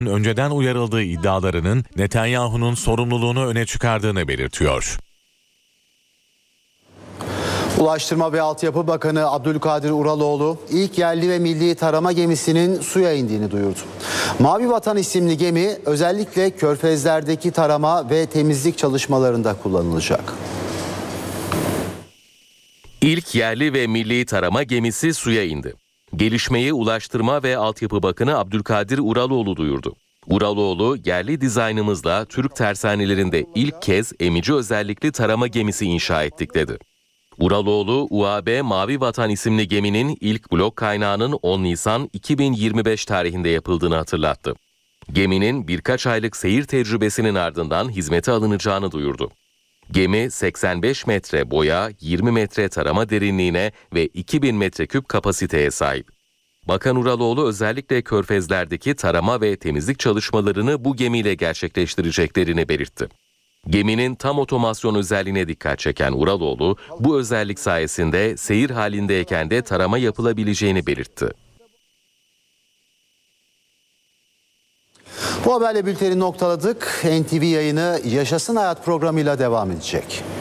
önceden uyarıldığı iddialarının Netanyahu'nun sorumluluğunu öne çıkardığını belirtiyor. Ulaştırma ve Altyapı Bakanı Abdülkadir Uraloğlu ilk yerli ve milli tarama gemisinin suya indiğini duyurdu. Mavi Vatan isimli gemi özellikle körfezlerdeki tarama ve temizlik çalışmalarında kullanılacak. İlk yerli ve milli tarama gemisi suya indi. Gelişmeyi Ulaştırma ve Altyapı Bakanı Abdülkadir Uraloğlu duyurdu. Uraloğlu, yerli dizaynımızla Türk tersanelerinde ilk kez emici özellikli tarama gemisi inşa ettik dedi. Uraloğlu, UAB Mavi Vatan isimli geminin ilk blok kaynağının 10 Nisan 2025 tarihinde yapıldığını hatırlattı. Geminin birkaç aylık seyir tecrübesinin ardından hizmete alınacağını duyurdu. Gemi 85 metre boya, 20 metre tarama derinliğine ve 2000 metreküp kapasiteye sahip. Bakan Uraloğlu özellikle körfezlerdeki tarama ve temizlik çalışmalarını bu gemiyle gerçekleştireceklerini belirtti. Geminin tam otomasyon özelliğine dikkat çeken Uraloğlu, bu özellik sayesinde seyir halindeyken de tarama yapılabileceğini belirtti. Bu haberle bülteni noktaladık. NTV yayını Yaşasın Hayat programıyla devam edecek.